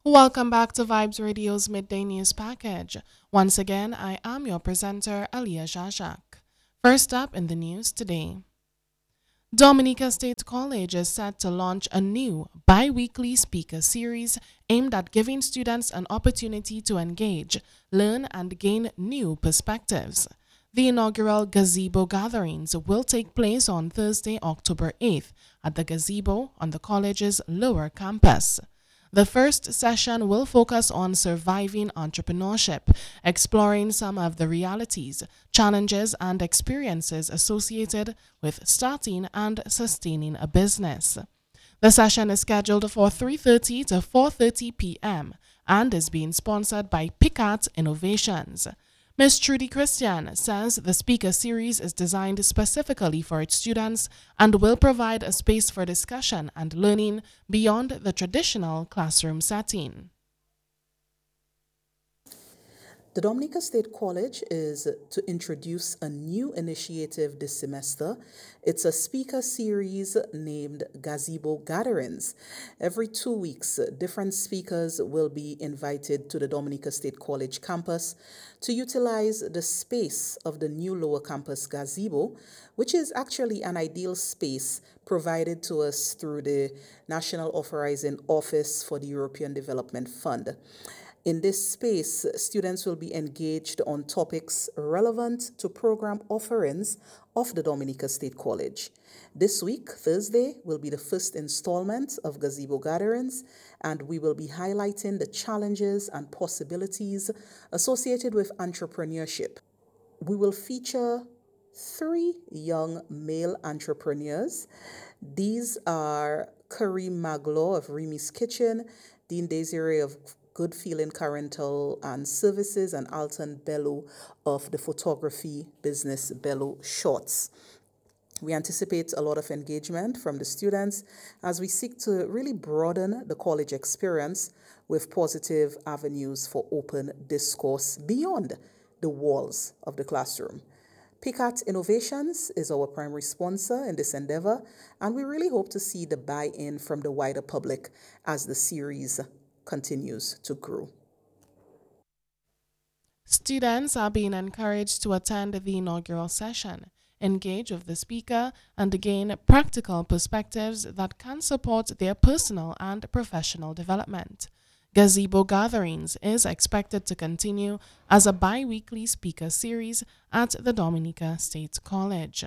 Welcome back to Vibes Radio's Midday News Package. Once again, I am your presenter, Aliyah Jajak. First up in the news today. Dominica State College is set to launch a new bi-weekly speaker series aimed at giving students an opportunity to engage, learn, and gain new perspectives. The inaugural Gazebo gatherings will take place on Thursday, October 8th at the Gazebo on the college's lower campus. The first session will focus on surviving entrepreneurship, exploring some of the realities, challenges, and experiences associated with starting and sustaining a business. The session is scheduled for 3:30 to 4:30 p.m. and is being sponsored by Picat Innovations. Ms. Trudy Christian says the speaker series is designed specifically for its students and will provide a space for discussion and learning beyond the traditional classroom setting. The Dominica State College is to introduce a new initiative this semester. It's a speaker series named Gazebo Gatherings. Every 2 weeks, different speakers will be invited to the Dominica State College campus to utilize the space of the new lower campus gazebo, which is actually an ideal space provided to us through the National Authorizing Office for the European Development Fund. In this space, students will be engaged on topics relevant to program offerings of the Dominica State College. This week, Thursday, will be the first installment of Gazebo Gatherings, and we will be highlighting the challenges and possibilities associated with entrepreneurship. We will feature 3 young male entrepreneurs. These are Kareem Maglo of Remi's Kitchen, Dean Desiree of Good Feeling Car Rental and Services, and Alton Bello of the photography business Bello Shots. We anticipate a lot of engagement from the students as we seek to really broaden the college experience with positive avenues for open discourse beyond the walls of the classroom. Picat Innovations is our primary sponsor in this endeavor, and we really hope to see the buy-in from the wider public as the series continues to grow. Students are being encouraged to attend the inaugural session, engage with the speaker, and gain practical perspectives that can support their personal and professional development. Gazebo Gatherings is expected to continue as a bi-weekly speaker series at the Dominica State College.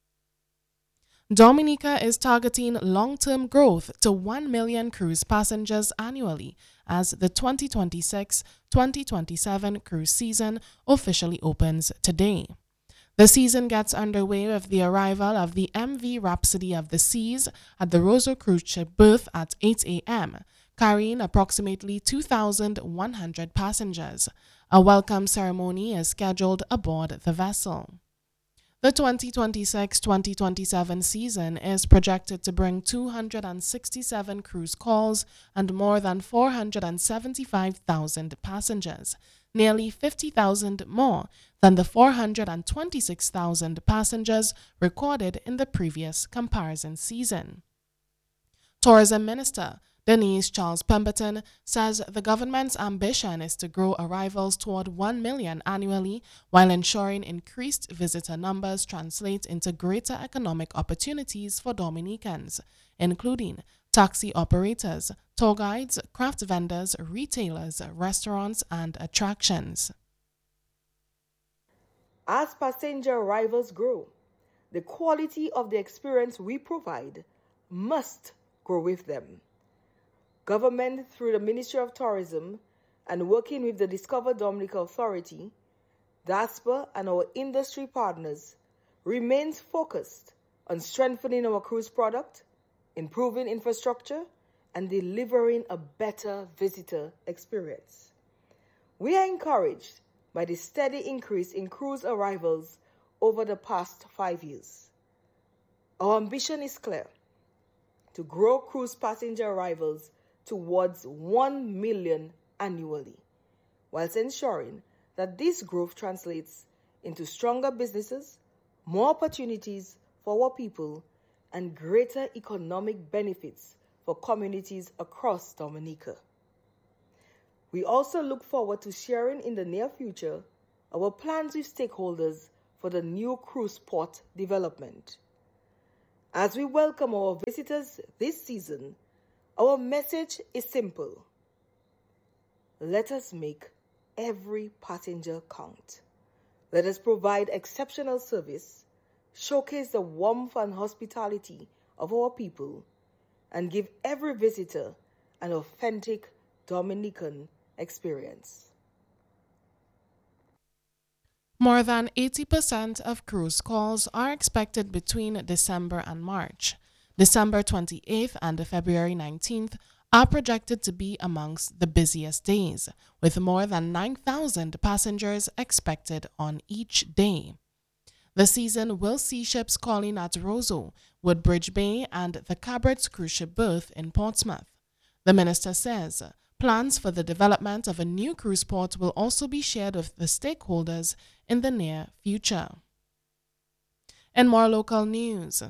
Dominica is targeting long-term growth to 1 million cruise passengers annually as the 2026-2027 cruise season officially opens today. The season gets underway with the arrival of the MV Rhapsody of the Seas at the Roseau cruise ship berth at 8 a.m., carrying approximately 2,100 passengers. A welcome ceremony is scheduled aboard the vessel. The 2026-2027 season is projected to bring 267 cruise calls and more than 475,000 passengers, nearly 50,000 more than the 426,000 passengers recorded in the previous comparison season. Tourism Minister Denise Charles Pemberton says the government's ambition is to grow arrivals toward 1 million annually while ensuring increased visitor numbers translate into greater economic opportunities for Dominicans, including taxi operators, tour guides, craft vendors, retailers, restaurants, and attractions. As passenger arrivals grow, the quality of the experience we provide must grow with them. Government, through the Ministry of Tourism and working with the Discover Dominica Authority, DASPA, and our industry partners, remains focused on strengthening our cruise product, improving infrastructure, and delivering a better visitor experience. We are encouraged by the steady increase in cruise arrivals over the past 5 years. Our ambition is clear: to grow cruise passenger arrivals towards 1 million annually, whilst ensuring that this growth translates into stronger businesses, more opportunities for our people, and greater economic benefits for communities across Dominica. We also look forward to sharing in the near future our plans with stakeholders for the new cruise port development. As we welcome our visitors this season, our message is simple. Let us make every passenger count. Let us provide exceptional service, showcase the warmth and hospitality of our people, and give every visitor an authentic Dominican experience. More than 80% of cruise calls are expected between December and March. December 28th and February 19th are projected to be amongst the busiest days, with more than 9,000 passengers expected on each day. The season will see ships calling at Roseau, Woodbridge Bay, and the Cabots cruise ship berth in Portsmouth. The minister says plans for the development of a new cruise port will also be shared with the stakeholders in the near future. In more local news,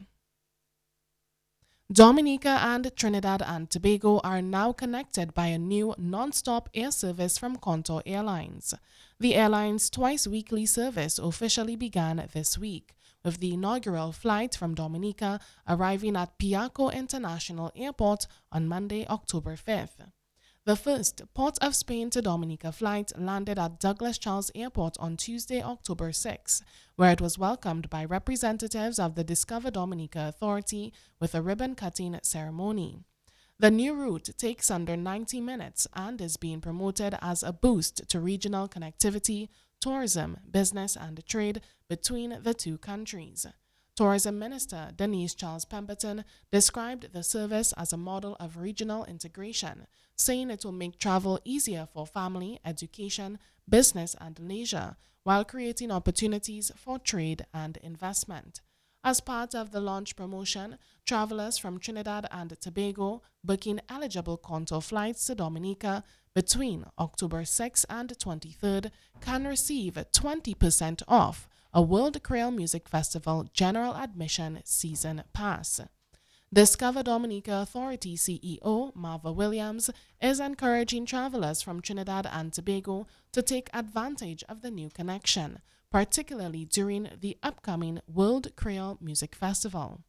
Dominica and Trinidad and Tobago are now connected by a new non-stop air service from Contour Airlines. The airline's twice-weekly service officially began this week, with the inaugural flight from Dominica arriving at Piarco International Airport on Monday, October 5th. The first Port of Spain to Dominica flight landed at Douglas Charles Airport on Tuesday, October 6, where it was welcomed by representatives of the Discover Dominica Authority with a ribbon-cutting ceremony. The new route takes under 90 minutes and is being promoted as a boost to regional connectivity, tourism, business, and trade between the two countries. Tourism Minister Denise Charles Pemberton described the service as a model of regional integration, saying it will make travel easier for family, education, business, and leisure, while creating opportunities for trade and investment. As part of the launch promotion, travelers from Trinidad and Tobago booking eligible Contour flights to Dominica between October 6 and 23rd can receive 20% off a World Creole Music Festival General Admission Season Pass. Discover Dominica Authority CEO Marva Williams is encouraging travelers from Trinidad and Tobago to take advantage of the new connection, particularly during the upcoming World Creole Music Festival.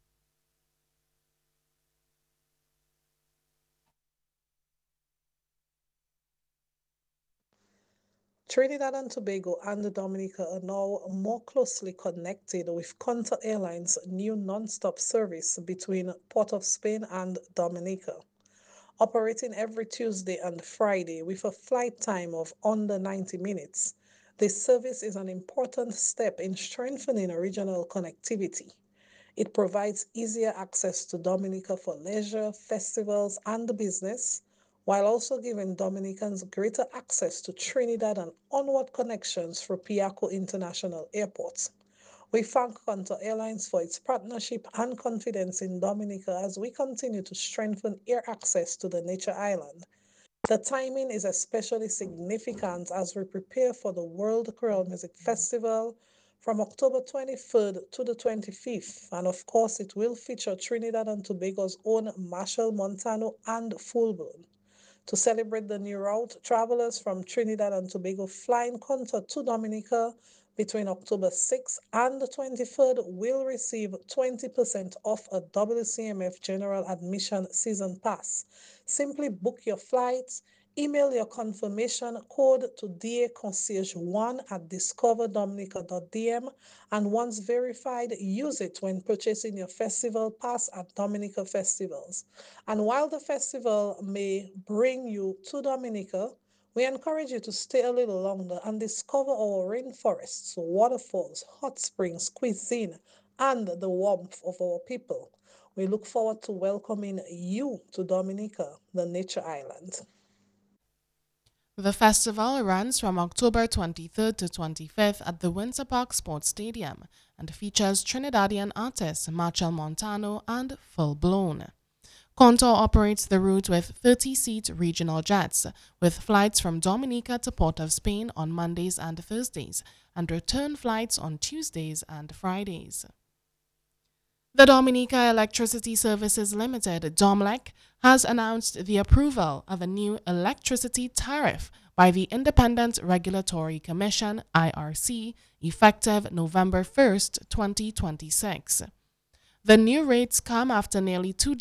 Trinidad and Tobago and Dominica are now more closely connected with Contour Airlines' new non-stop service between Port of Spain and Dominica. Operating every Tuesday and Friday with a flight time of under 90 minutes, this service is an important step in strengthening regional connectivity. It provides easier access to Dominica for leisure, festivals, and business, while also giving Dominicans greater access to Trinidad and onward connections through Piarco International Airport. We thank Contour Airlines for its partnership and confidence in Dominica as we continue to strengthen air access to the Nature Island. The timing is especially significant as we prepare for the World Creole Music Festival from October 23rd to the 25th, and of course it will feature Trinidad and Tobago's own Machel Montano and Fullblown. To celebrate the new route, travelers from Trinidad and Tobago flying Contour to Dominica between October 6th and the 23rd will receive 20% off a WCMF General Admission Season Pass. Simply book your flights, email your confirmation code to daconcierge1@discoverdominica.dm, and once verified, use it when purchasing your festival pass at Dominica Festivals. And while the festival may bring you to Dominica, we encourage you to stay a little longer and discover our rainforests, waterfalls, hot springs, cuisine, and the warmth of our people. We look forward to welcoming you to Dominica, the Nature Island. The festival runs from October 23rd to 25th at the Winter Park Sports Stadium and features Trinidadian artists Machel Montano and Fullblown. Contour operates the route with 30-seat regional jets, with flights from Dominica to Port of Spain on Mondays and Thursdays, and return flights on Tuesdays and Fridays. The Dominica Electricity Services Limited, DOMLEC, has announced the approval of a new electricity tariff by the Independent Regulatory Commission, IRC, effective November 1st, 2026. The new rates come after nearly 2